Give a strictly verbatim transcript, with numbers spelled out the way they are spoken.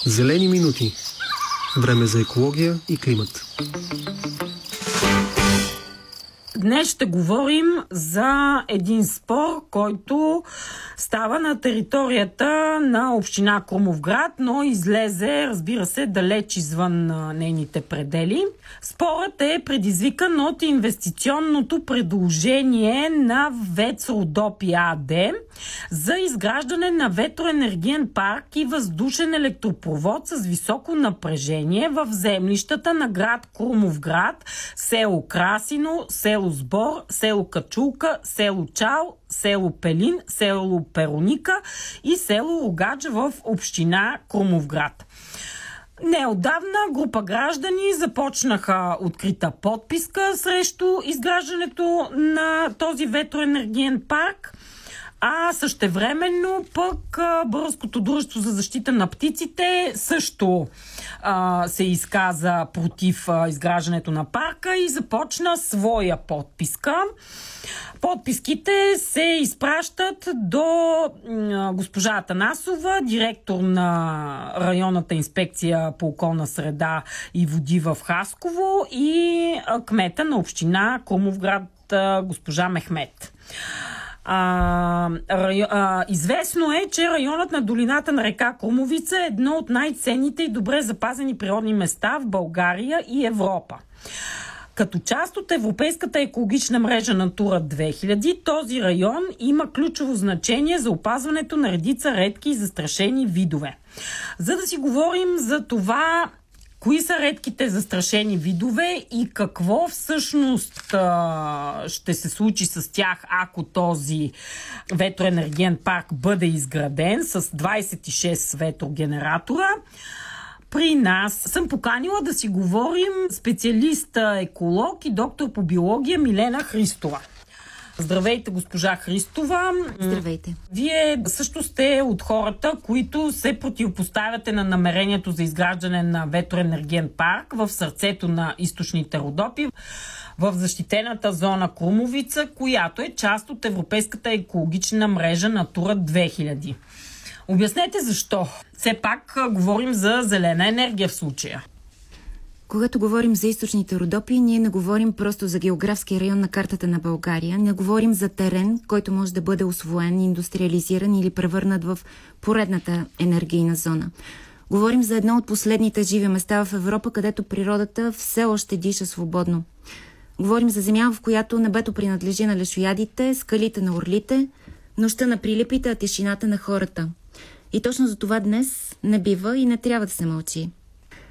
Зелени минути. Време за екология и климат. Днес ще говорим за един спор, който става на територията на община Крумовград, но излезе, разбира се, далеч извън нейните предели. Спорът е предизвикан от инвестиционното предложение на ВЕЦ Родопи АД за изграждане на ветроенергиен парк и въздушен електропровод с високо напрежение в землищата на град Крумовград, село Красино, село Сбор, село Качулка, село Чал, село Пелин, село Пероника и село Рогач в община Крумовград. Неотдавна група граждани започнаха открита подписка срещу изграждането на този ветроенергиен парк, а същевременно пък Българското дружество за защита на птиците също а, се изказа против а, изграждането на парка и започна своя подписка. Подписките се изпращат до а, госпожа Атанасова, директор на районната инспекция по околна среда и води в Хасково, и а, кмета на община Крумовград, а, госпожа Мехмет. А, рай, а, известно е, че районът на долината на река Крумовица е едно от най-ценните и добре запазени природни места в България и Европа. Като част от европейската екологична мрежа Натура две хиляди, този район има ключово значение за опазването на редица редки и застрашени видове. За да си говорим за това кои са редките застрашени видове и какво всъщност а, ще се случи с тях, ако този ветроенергиен парк бъде изграден с двадесет и шест ветрогенератора, при нас съм поканила да си говорим специалист еколог и доктор по биология Милена Христова. Здравейте, госпожа Христова. Здравейте. Вие също сте от хората, които се противопоставяте на намерението за изграждане на ветроенергиен парк в сърцето на източните Родопи, в защитената зона Крумовица, която е част от европейската екологична мрежа Натура две хиляди. Обяснете защо. Все пак говорим за зелена енергия в случая. Когато говорим за източните Родопи, ние не говорим просто за географски район на картата на България, не говорим за терен, който може да бъде усвоен, индустриализиран или превърнат в поредната енергийна зона. Говорим за едно от последните живи места в Европа, където природата все още диша свободно. Говорим за земя, в която небето принадлежи на лешоядите, скалите на орлите, нощта на прилепите, а тишината на хората. И точно за това днес не бива и не трябва да се мълчи.